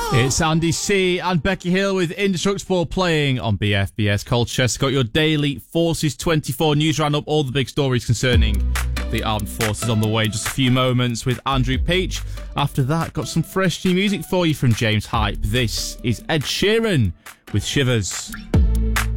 It's Andy C and Becky Hill with Indestructible playing on BFBS Colchester. Got your daily Forces 24 news roundup, all the big stories concerning the armed forces on the way in just a few moments with Andrew Peach. After that, got some fresh new music for you from James Hype. This is Ed Sheeran with Shivers.